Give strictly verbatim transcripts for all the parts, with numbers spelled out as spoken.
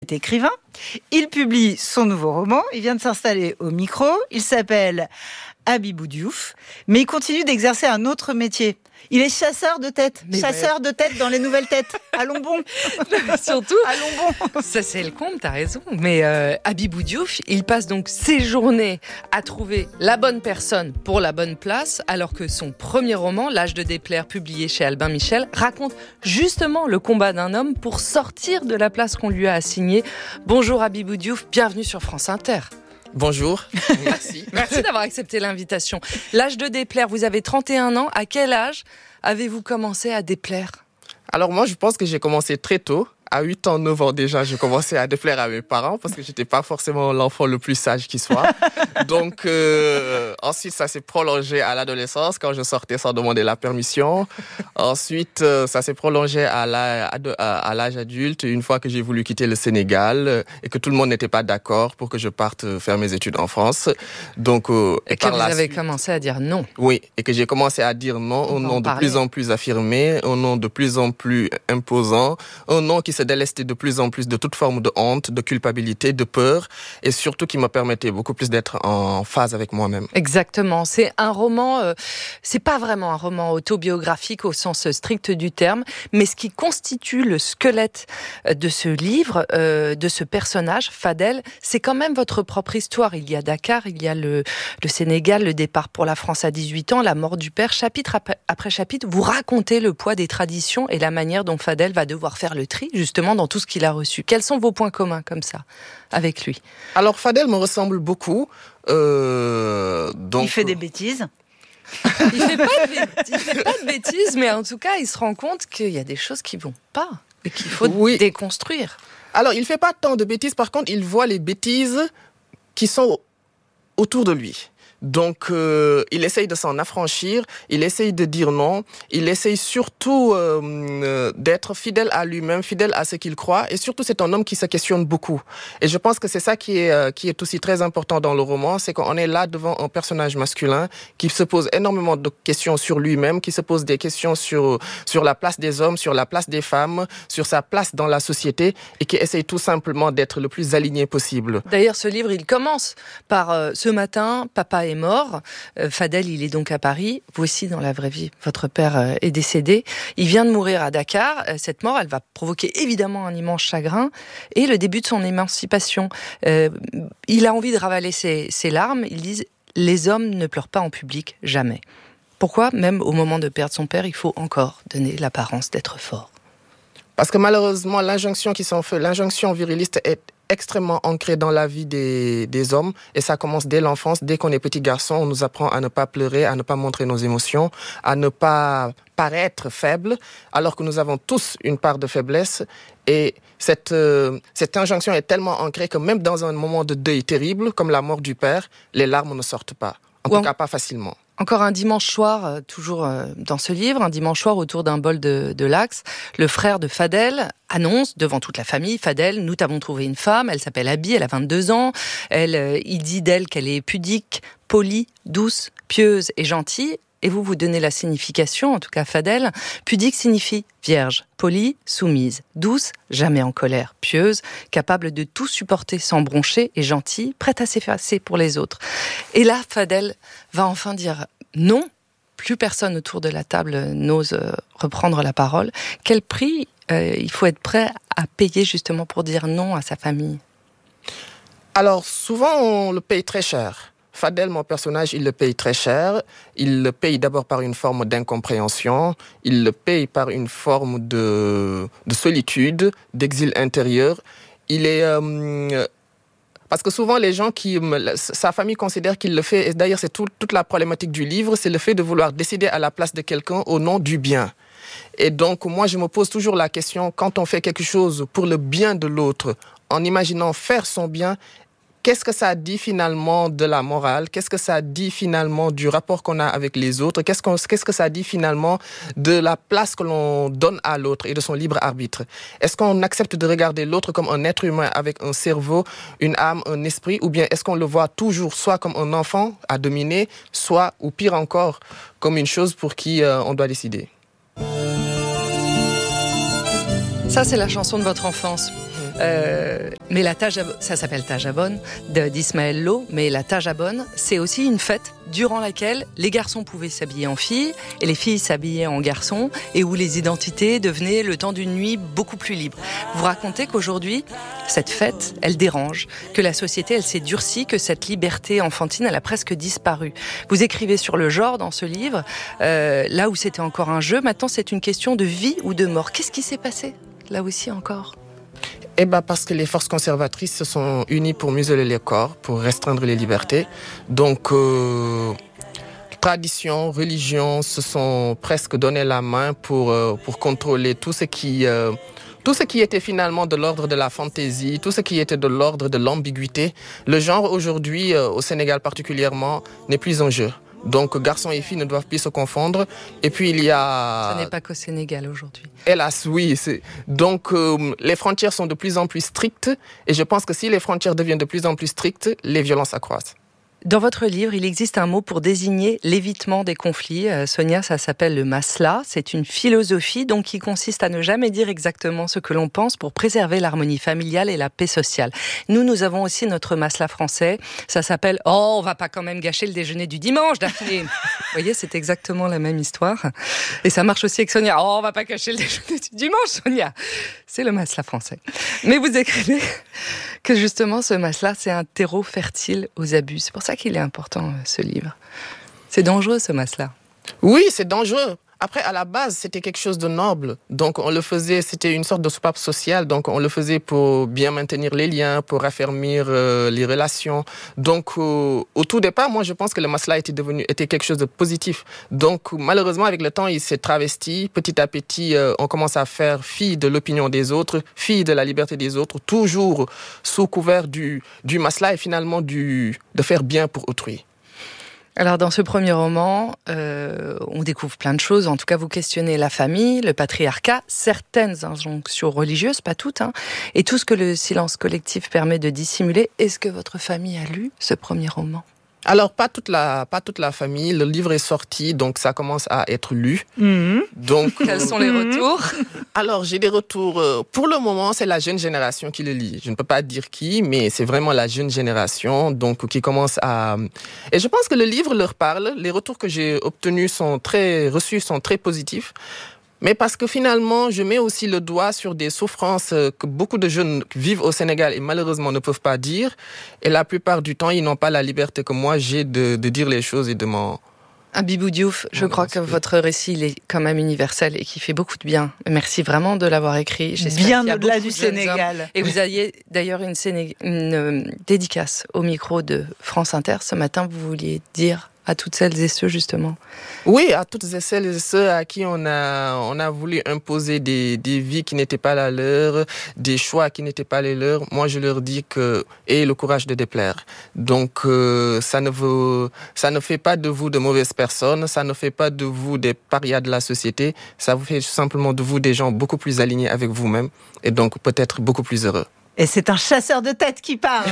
est écrivain. Il publie son nouveau roman. Il vient de s'installer au micro. Il s'appelle Habibou Diouf, mais il continue d'exercer un autre métier. Il est chasseur de têtes, mais chasseur ouais. de têtes dans les nouvelles têtes. Allons bon. Surtout, allons bon. Ça c'est le comble, t'as raison. Mais euh, Habibou Diouf, il passe donc ses journées à trouver la bonne personne pour la bonne place, alors que son premier roman, L'âge de déplaire, publié chez Albin Michel, raconte justement le combat d'un homme pour sortir de la place qu'on lui a assignée. Bonjour Habibou Diouf, bienvenue sur France Inter. Bonjour, merci. Merci d'avoir accepté l'invitation. L'âge de déplaire, vous avez trente et un ans. À quel âge avez-vous commencé à déplaire ? Alors moi, je pense que j'ai commencé très tôt. À huit ans, neuf ans déjà, je commençais à déplaire à mes parents parce que j'étais pas forcément l'enfant le plus sage qui soit. Donc euh, ensuite, ça s'est prolongé à l'adolescence quand je sortais sans demander la permission. Ensuite, euh, ça s'est prolongé à, la, à, à l'âge adulte, une fois que j'ai voulu quitter le Sénégal euh, et que tout le monde n'était pas d'accord pour que je parte faire mes études en France. Donc euh, et que vous avez suite, commencé à dire non. Oui, et que j'ai commencé à dire non, un non de plus en plus affirmé, un non de plus en plus imposant, un non qui se délestait de plus en plus de toute forme de honte, de culpabilité, de peur, et surtout qui me permettait beaucoup plus d'être en phase avec moi-même. Exactement. C'est un roman, euh, c'est pas vraiment un roman autobiographique au sens strict du terme, mais ce qui constitue le squelette de ce livre, euh, de ce personnage, Fadel, c'est quand même votre propre histoire. Il y a Dakar, il y a le, le Sénégal, le départ pour la France à dix-huit ans, la mort du père, chapitre après, après chapitre, vous racontez le poids des traditions et la manière dont Fadel va devoir faire le tri, justement, justement dans tout ce qu'il a reçu. Quels sont vos points communs comme ça avec lui ? Alors Fadel me ressemble beaucoup. Euh, donc... Il fait des bêtises. il fait pas de bêtises, il fait pas de bêtises, mais en tout cas, il se rend compte qu'il y a des choses qui vont pas et qu'il faut oui. déconstruire. Alors il fait pas tant de bêtises, par contre, il voit les bêtises qui sont autour de lui. Donc, euh, il essaye de s'en affranchir, il essaye de dire non, il essaye surtout euh, euh, d'être fidèle à lui-même, fidèle à ce qu'il croit, et surtout c'est un homme qui se questionne beaucoup. Et je pense que c'est ça qui est, euh, qui est aussi très important dans le roman, c'est qu'on est là devant un personnage masculin qui se pose énormément de questions sur lui-même, qui se pose des questions sur, sur la place des hommes, sur la place des femmes, sur sa place dans la société, et qui essaye tout simplement d'être le plus aligné possible. D'ailleurs, ce livre, il commence par euh, ce matin, papa est mort. Euh, Fadel, il est donc à Paris. Vous aussi, dans la vraie vie, votre père euh, est décédé. Il vient de mourir à Dakar. Euh, cette mort, elle va provoquer évidemment un immense chagrin et le début de son émancipation. Euh, il a envie de ravaler ses, ses larmes. Ils disent « Les hommes ne pleurent pas en public, jamais ». Pourquoi, même au moment de perdre son père, il faut encore donner l'apparence d'être fort ? Parce que malheureusement, l'injonction qui sont faite, l'injonction viriliste est extrêmement ancrée dans la vie des, des hommes, et ça commence dès l'enfance. Dès qu'on est petit garçon, on nous apprend à ne pas pleurer, à ne pas montrer nos émotions, à ne pas paraître faible, alors que nous avons tous une part de faiblesse. Et cette, euh, cette injonction est tellement ancrée que même dans un moment de deuil terrible, comme la mort du père, les larmes ne sortent pas. En ouais. tout cas, pas facilement. Encore un dimanche soir, toujours dans ce livre, un dimanche soir autour d'un bol de, de lax, le frère de Fadel annonce devant toute la famille, Fadel, nous t'avons trouvé une femme, elle s'appelle Abby, elle a vingt-deux ans, elle, il dit d'elle qu'elle est pudique, polie, douce, pieuse et gentille. Et vous, vous donnez la signification, en tout cas Fadel. Pudique signifie vierge, polie, soumise, douce, jamais en colère, pieuse, capable de tout supporter sans broncher et gentille, prête à s'effacer pour les autres. Et là, Fadel va enfin dire non. Plus personne autour de la table n'ose reprendre la parole. Quel prix euh, il faut être prêt à payer justement pour dire non à sa famille ? Alors, souvent, on le paye très cher. Fadel, mon personnage, il le paye très cher. Il le paye d'abord par une forme d'incompréhension. Il le paye par une forme de, de solitude, d'exil intérieur. Il est... Euh, parce que souvent, les gens qui... Sa famille considère qu'il le fait... Et d'ailleurs, c'est tout, toute la problématique du livre, c'est le fait de vouloir décider à la place de quelqu'un au nom du bien. Et donc, moi, je me pose toujours la question, quand on fait quelque chose pour le bien de l'autre, en imaginant faire son bien, qu'est-ce que ça dit finalement de la morale ? Qu'est-ce que ça dit finalement du rapport qu'on a avec les autres ? Qu'est-ce, qu'on, qu'est-ce que ça dit finalement de la place que l'on donne à l'autre et de son libre arbitre ? Est-ce qu'on accepte de regarder l'autre comme un être humain avec un cerveau, une âme, un esprit ? Ou bien est-ce qu'on le voit toujours soit comme un enfant à dominer, soit, ou pire encore, comme une chose pour qui euh, on doit décider ? Ça, c'est la chanson de votre enfance. Euh, mais la Tajabon, ça s'appelle Tajabon, d'Ismaël Lo, mais la Tajabon, c'est aussi une fête durant laquelle les garçons pouvaient s'habiller en filles et les filles s'habillaient en garçons et où les identités devenaient le temps d'une nuit beaucoup plus libres. Vous racontez qu'aujourd'hui, cette fête, elle dérange, que la société, elle s'est durcie, que cette liberté enfantine, elle a presque disparu. Vous écrivez sur le genre dans ce livre, euh, là où c'était encore un jeu, maintenant c'est une question de vie ou de mort. Qu'est-ce qui s'est passé, là aussi encore ? Eh ben parce que les forces conservatrices se sont unies pour museler les corps, pour restreindre les libertés. Donc, euh, tradition, religion se sont presque donné la main pour, euh, pour contrôler tout ce qui... Euh, Tout ce qui était finalement de l'ordre de la fantaisie, tout ce qui était de l'ordre de l'ambiguïté, le genre aujourd'hui, euh, au Sénégal particulièrement, n'est plus en jeu. Donc garçons et filles ne doivent plus se confondre. Et puis il y a... Ce n'est pas qu'au Sénégal aujourd'hui. Hélas, oui. C'est... Donc euh, les frontières sont de plus en plus strictes. Et je pense que si les frontières deviennent de plus en plus strictes, les violences accroissent. Dans votre livre, il existe un mot pour désigner l'évitement des conflits. Euh, Sonia, ça s'appelle le masla. C'est une philosophie donc qui consiste à ne jamais dire exactement ce que l'on pense pour préserver l'harmonie familiale et la paix sociale. Nous, nous avons aussi notre masla français. Ça s'appelle « Oh, on va pas quand même gâcher le déjeuner du dimanche, Daphné !» Vous voyez, c'est exactement la même histoire. Et ça marche aussi avec Sonia. « Oh, on va pas gâcher le déjeuner du dimanche, Sonia !» C'est le masla français. Mais vous écrivez que justement, ce masla, c'est un terreau fertile aux abus. C'est pour ça qu'il est important, ce livre. C'est dangereux, ce masla. Oui, c'est dangereux. Après, à la base, c'était quelque chose de noble. Donc, on le faisait, c'était une sorte de soupape sociale. Donc, on le faisait pour bien maintenir les liens, pour raffermir euh, les relations. Donc, euh, au tout départ, moi, je pense que le masla était devenu, était quelque chose de positif. Donc, malheureusement, avec le temps, il s'est travesti. Petit à petit, euh, on commence à faire fi de l'opinion des autres, fi de la liberté des autres, toujours sous couvert du, du masla et finalement du, de faire bien pour autrui. Alors, dans ce premier roman, euh, on découvre plein de choses. En tout cas, vous questionnez la famille, le patriarcat, certaines injonctions religieuses, pas toutes, hein, et tout ce que le silence collectif permet de dissimuler. Est-ce que votre famille a lu ce premier roman ? Alors, pas toute la, pas toute la famille. Le livre est sorti, donc ça commence à être lu. Mmh. Donc, quels sont les retours ? Alors, j'ai des retours. Euh, pour le moment, c'est la jeune génération qui le lit. Je ne peux pas dire qui, mais c'est vraiment la jeune génération, donc qui commence à. Et je pense que le livre leur parle. Les retours que j'ai obtenus sont très reçus, sont très positifs. Mais parce que finalement, je mets aussi le doigt sur des souffrances que beaucoup de jeunes vivent au Sénégal et malheureusement ne peuvent pas dire. Et la plupart du temps, ils n'ont pas la liberté que moi j'ai de, de dire les choses et de m'en... Habibou Diouf, je crois que votre récit il est quand même universel et qui fait beaucoup de bien. Merci vraiment de l'avoir écrit. J'espère bien qu'il y a au-delà beaucoup du de jeunes Sénégal. hommes. Et vous aviez d'ailleurs une, Séné... une euh, dédicace au micro de France Inter. Ce matin, vous vouliez dire à toutes celles et ceux, justement. Oui, à toutes celles et ceux à qui on a, on a voulu imposer des, des vies qui n'étaient pas la leur, des choix qui n'étaient pas les leurs. Moi, je leur dis que ayez le courage de déplaire. Donc, euh, ça ne vous, ça ne fait pas de vous de mauvaises personnes, ça ne fait pas de vous des parias de la société, ça vous fait simplement de vous des gens beaucoup plus alignés avec vous-même et donc peut-être beaucoup plus heureux. Et c'est un chasseur de tête qui parle.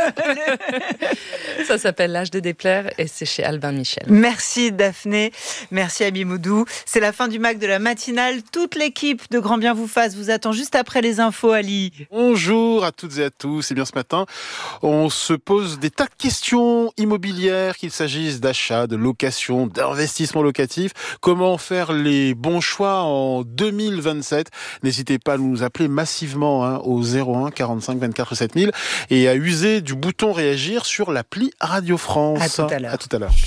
Ça s'appelle L'âge de déplaire et c'est chez Albin Michel. Merci Daphné, merci Abimoudou. C'est la fin du Mac de la matinale. Toute l'équipe de Grand Bien vous fasse vous attend juste après les infos, Ali. Bonjour à toutes et à tous. Et bien ce matin, on se pose des tas de questions immobilières, qu'il s'agisse d'achat, de location, d'investissement locatif. Comment faire les bons choix en deux mille vingt-sept ? N'hésitez pas à nous appeler massivement hein, au zéro un quarante-cinq vingt-quatre sept mille et à user du bouton réagir sur l'appli Radio France. À tout à l'heure. À tout à l'heure.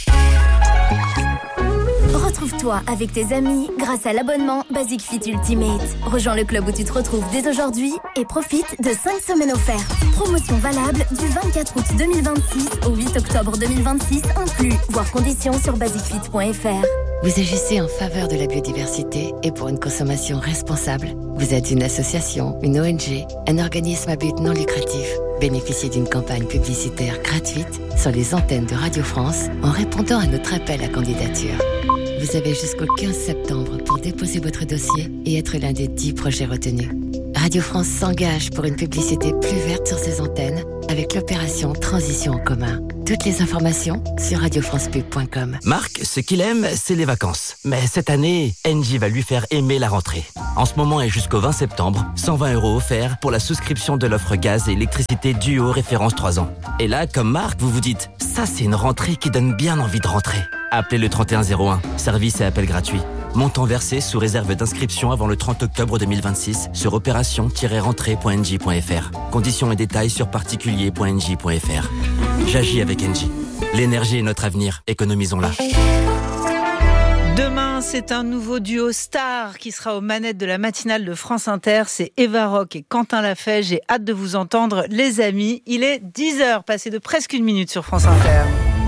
Retrouve-toi avec tes amis grâce à l'abonnement Basic Fit Ultimate. Rejoins le club où tu te retrouves dès aujourd'hui et profite de cinq semaines offertes. Promotion valable du vingt-quatre août deux mille vingt-six au huit octobre deux mille vingt-six inclus. Voir conditions sur basic fit point f r. Vous agissez en faveur de la biodiversité et pour une consommation responsable. Vous êtes une association, une O N G, un organisme à but non lucratif. Bénéficiez d'une campagne publicitaire gratuite sur les antennes de Radio France en répondant à notre appel à candidature. Vous avez jusqu'au quinze septembre pour déposer votre dossier et être l'un des dix projets retenus. Radio France s'engage pour une publicité plus verte sur ses antennes avec l'opération Transition en commun. Toutes les informations sur radio france pub point com. Marc, ce qu'il aime, c'est les vacances. Mais cette année, Engie va lui faire aimer la rentrée. En ce moment et jusqu'au vingt septembre, cent vingt euros offerts pour la souscription de l'offre gaz et électricité Duo référence trois ans. Et là, comme Marc, vous vous dites, ça c'est une rentrée qui donne bien envie de rentrer. Appelez le trente et un zéro un, service et appel gratuit. Montant versé sous réserve d'inscription avant le trente octobre deux mille vingt-six sur opération tiret rentrée point engie point f r. Conditions et détails sur particulier point engie point f r. J'agis avec Engie. L'énergie est notre avenir, économisons-la. Demain, c'est un nouveau duo star qui sera aux manettes de la matinale de France Inter. C'est Eva Rock et Quentin Lafay. J'ai hâte de vous entendre, les amis. Il est dix heures, passé de presque une minute sur France Inter.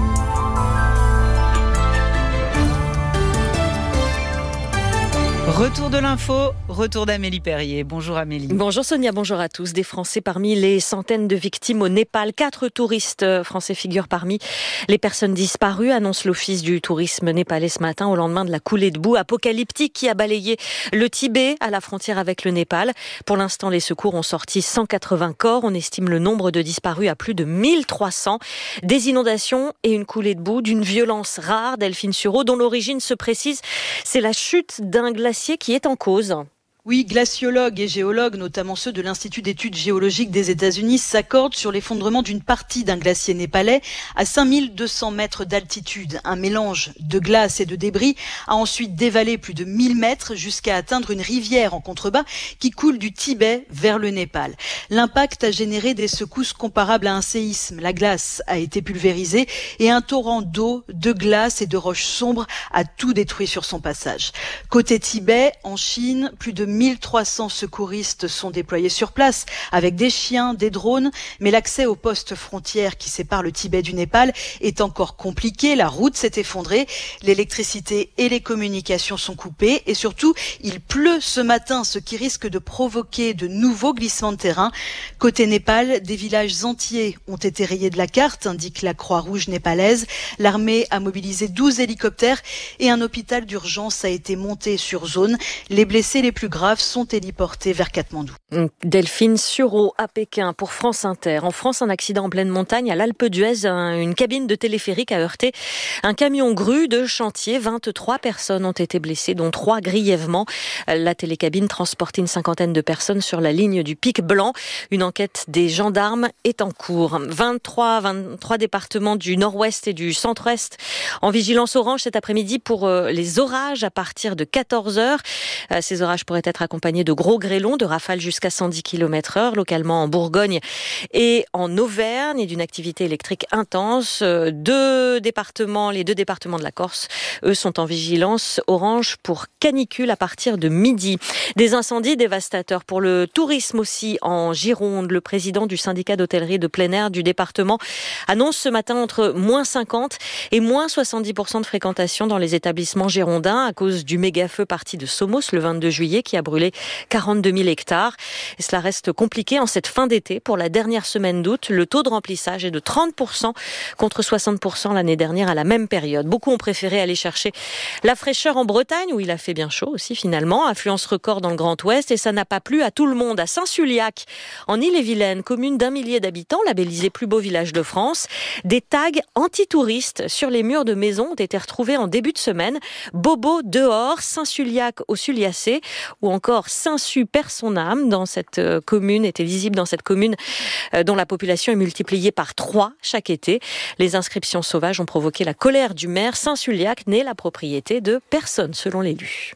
Retour de l'info, retour d'Amélie Perrier. Bonjour Amélie. Bonjour Sonia, bonjour à tous. Des Français parmi les centaines de victimes au Népal. Quatre touristes français figurent parmi les personnes disparues, annonce l'Office du tourisme népalais ce matin au lendemain de la coulée de boue apocalyptique qui a balayé le Tibet à la frontière avec le Népal. Pour l'instant, les secours ont sorti cent quatre-vingts corps. On estime le nombre de disparus à plus de mille trois cents. Des inondations et une coulée de boue d'une violence rare, Delphine Sureau, dont l'origine se précise, c'est la chute d'un glacier qui est en cause. Oui, glaciologues et géologues, notamment ceux de l'Institut d'études géologiques des États-Unis, s'accordent sur l'effondrement d'une partie d'un glacier népalais à cinq mille deux cents mètres d'altitude. Un mélange de glace et de débris a ensuite dévalé plus de mille mètres jusqu'à atteindre une rivière en contrebas qui coule du Tibet vers le Népal. L'impact a généré des secousses comparables à un séisme. La glace a été pulvérisée et un torrent d'eau, de glace et de roches sombres a tout détruit sur son passage. Côté Tibet, en Chine, plus de mille trois cents secouristes sont déployés sur place avec des chiens, des drones, mais l'accès au poste frontière qui sépare le Tibet du Népal est encore compliqué. La route s'est effondrée, l'électricité et les communications sont coupées et surtout, il pleut ce matin, ce qui risque de provoquer de nouveaux glissements de terrain. Côté Népal, des villages entiers ont été rayés de la carte, indique la Croix-Rouge népalaise. L'armée a mobilisé douze hélicoptères et un hôpital d'urgence a été monté sur zone. Les blessés les plus graves sont héliportés vers Katmandou. Delphine Sureau à Pékin pour France Inter. En France, un accident en pleine montagne à l'Alpe d'Huez. Une cabine de téléphérique a heurté un camion grue de chantier. vingt-trois personnes ont été blessées, dont trois grièvement. La télécabine transportait une cinquantaine de personnes sur la ligne du Pic Blanc. Une enquête des gendarmes est en cours. vingt-trois, vingt-trois départements du nord-ouest et du centre-est en vigilance orange cet après-midi pour les orages à partir de quatorze heures. Ces orages pourraient être accompagnés de gros grêlons, de rafales jusqu'à cent dix kilomètres heure, localement en Bourgogne et en Auvergne, et d'une activité électrique intense. Deux départements, les deux départements de la Corse, eux, sont en vigilance orange pour canicule à partir de midi. Des incendies dévastateurs pour le tourisme aussi en Gironde. Le président du syndicat d'hôtellerie de plein air du département annonce ce matin entre moins cinquante et moins soixante-dix pour cent de fréquentation dans les établissements girondins à cause du méga-feu parti de Somos le vingt-deux juillet qui a brûlé quarante-deux mille hectares. Et cela reste compliqué en cette fin d'été. Pour la dernière semaine d'août, le taux de remplissage est de trente pour cent contre soixante pour cent l'année dernière à la même période. Beaucoup ont préféré aller chercher la fraîcheur en Bretagne où il a fait bien chaud aussi finalement. Affluence record dans le Grand Ouest et ça n'a pas plu à tout le monde. À Saint-Sulliac, en Ille-et-Vilaine, commune d'un millier d'habitants, labellisé plus beau village de France, des tags anti-touristes sur les murs de maisons ont été retrouvés en début de semaine. Bobo dehors, Saint-Sulliac au Sulliacé ou encore Saint-Su perd son âme dans cette commune, était lisible dans cette commune dont la population est multipliée par trois chaque été. Les inscriptions sauvages ont provoqué la colère du maire. Saint-Sulliac n'est la propriété de personne selon l'élu.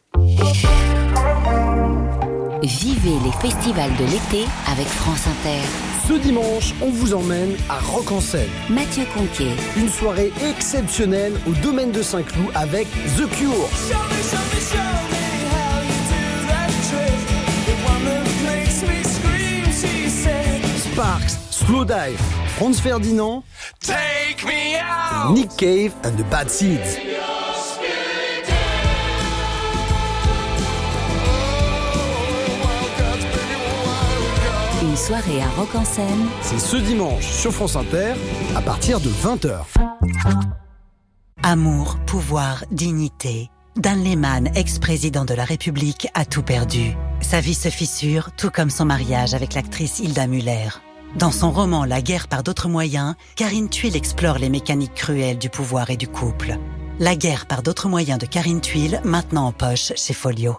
Vivez les festivals de l'été avec France Inter. Ce dimanche, on vous emmène à Rock en Seine. Mathieu Conquet. Une soirée exceptionnelle au domaine de Saint-Cloud avec The Cure. Show me, show me, show me how you do that trick. The one that makes me scream, she said. Sparks, Slow Dive, Franz Ferdinand, Take me out. Nick Cave and the Bad Seeds. Une soirée à Rock en Seine. C'est ce dimanche sur France Inter à partir de vingt heures. Amour, pouvoir, dignité. Dan Lehmann, ex-président de la République, a tout perdu. Sa vie se fissure, tout comme son mariage avec l'actrice Hilda Müller. Dans son roman La guerre par d'autres moyens, Karine Thuil explore les mécaniques cruelles du pouvoir et du couple. La guerre par d'autres moyens de Karine Thuil, maintenant en poche chez Folio.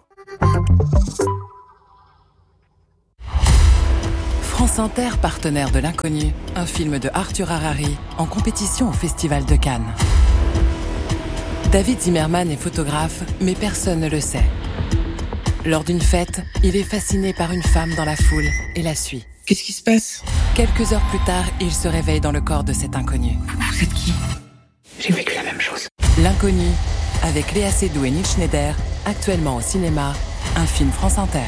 France Inter, partenaire de l'Inconnu, un film de Arthur Harari, en compétition au Festival de Cannes. David Zimmerman est photographe, mais personne ne le sait. Lors d'une fête, il est fasciné par une femme dans la foule et la suit. Qu'est-ce qui se passe ? Quelques heures plus tard, il se réveille dans le corps de cet inconnu. Vous êtes qui ? J'ai vécu la même chose. L'Inconnu, avec Léa Seydoux et Nils Schneider, actuellement au cinéma, un film France Inter.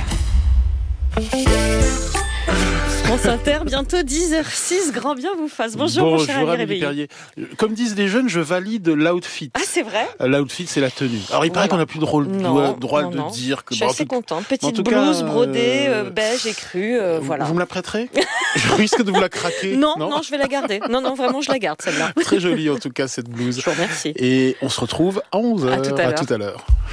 France Inter, bientôt dix heures six, grand bien vous fasse. Bonjour, Bonjour, mon cher Amélie Perrier. Comme disent les jeunes, je valide l'outfit. Ah, c'est vrai ? L'outfit, c'est la tenue. Alors, il paraît Voilà. qu'on n'a plus le droit, Non, droit non, de non. dire que... Je suis bon, assez en tout- contente. en Petite tout blouse cas, brodée, euh, euh, beige et crue, euh, voilà. Vous me la prêterez ? Je risque de vous la craquer. Non, non, je vais la garder. Non, non, vraiment, je la garde, celle-là. Très jolie, en tout cas, cette blouse. Je vous remercie. Et on se retrouve à onze heures. À tout à l'heure. À tout à l'heure.